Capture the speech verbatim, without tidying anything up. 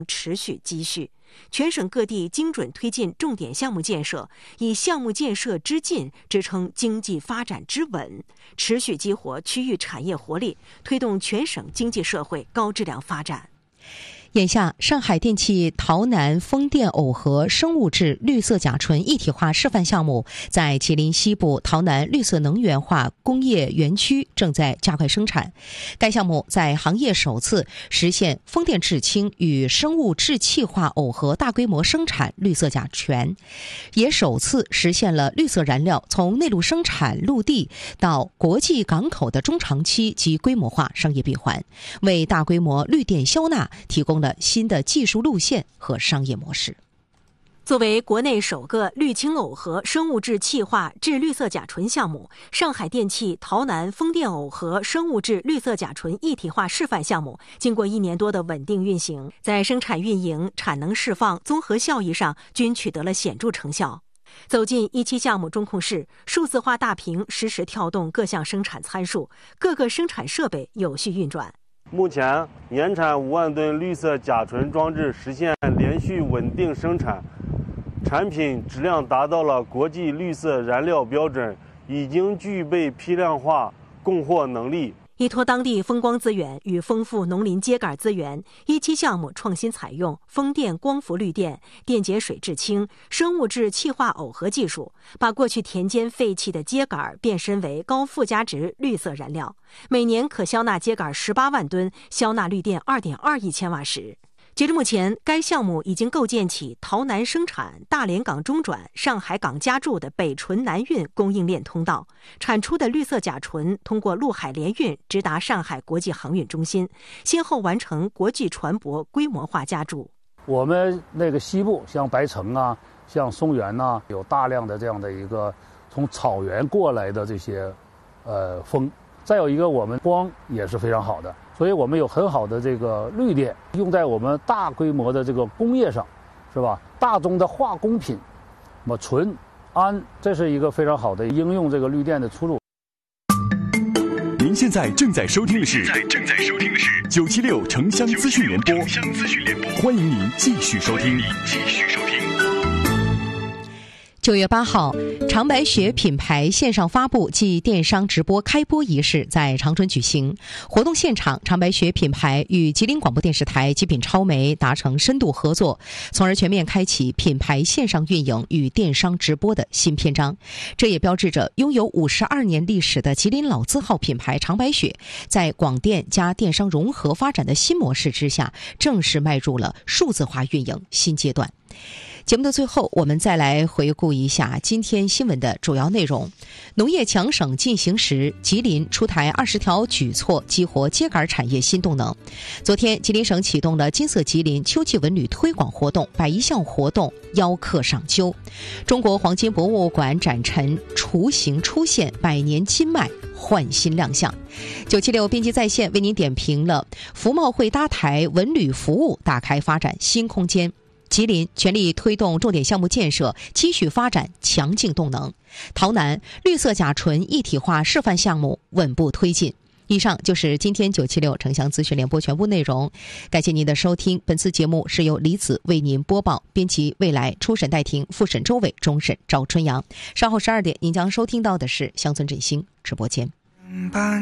持续积蓄。全省各地精准推进重点项目建设，以项目建设之进支撑经济发展之稳，持续激活区域产业活力，推动全省经济社会高质量发展。 眼下，上海电气陶南风电耦合生物质绿色甲醇一体化示范项目在吉林西部陶南绿色能源化工业园区正在加快生产。该项目在行业首次实现风电制氢与生物质气化耦合大规模生产绿色甲醛，也首次实现了绿色燃料从内陆生产陆地到国际港口的中长期及规模化商业闭环，为大规模绿电消纳提供了新的技术路线和商业模式。 作为国内首个绿氢耦合生物质气化至绿色甲醇项目，上海电气陶南风电耦合生物质绿色甲醇一体化示范项目，经过一年多的稳定运行，在生产运营、产能释放、综合效益上均取得了显著成效。走进一期项目中控室，数字化大屏实时跳动各项生产参数，各个生产设备有序运转。 目前，年产五万吨绿色甲醇装置实现连续稳定生产，产品质量达到了国际绿色燃料标准，已经具备批量化供货能力。 依托当地风光资源与丰富农林秸秆资源，一期项目创新采用风电光伏绿电、电解水制氢、生物质气化耦合技术，把过去田间废弃的秸秆变身为高附加值绿色燃料，每年可消纳秸秆十八万吨，消纳绿电二点二亿千瓦时。截至目前，该项目已经构建起陶南生产、大连港中转、上海港加注的北醇南运供应链通道，产出的绿色甲醇通过陆海联运直达上海国际航运中心，先后完成国际船舶规模化加注。 我们那个西部，像白城啊，像松原呐、啊，有大量的这样的一个从草原过来的这些呃风。再有一个，我们光也是非常好的，所以我们有很好的这个绿电用在我们大规模的这个工业上，是吧？大宗的化工品，什么醇、氨，这是一个非常好的应用这个绿电的出路。 您现在正在收听的是正在收听的是九七六城乡资讯联播，欢迎您继续收听。继续收听。 九月八号，长白雪品牌线上发布暨电商直播开播仪式在长春举行。活动现场，长白雪品牌与吉林广播电视台极品超媒达成深度合作，从而全面开启品牌线上运营与电商直播的新篇章。这也标志着拥有五十二年历史的吉林老字号品牌长白雪，在广电加电商融合发展的新模式之下，正式迈入了数字化运营新阶段。节目的最后，我们再来回顾一下今天新闻的主要内容。农业强省进行时，吉林出台二十条举措，激活秸秆产业新动能。昨天，吉林省启动了金色吉林秋季文旅推广活动，百余项活动邀客上秋。中国黄金博物馆展陈雏形出现，百年金脉焕新亮相。九七六编辑在线为您点评了服贸会搭台文旅服务，打开发展新空间。吉林全力推动重点项目建设，期许发展强劲动能。陶南绿色甲醇一体化示范项目稳步推进。以上就是今天九七六城乡资讯联播全部内容，感谢您的收听。本次节目是由李子为您播报，编辑未来，初审戴婷，复审周伟，终审赵春阳。稍后十二点，您将收听到的是乡村振兴直播间。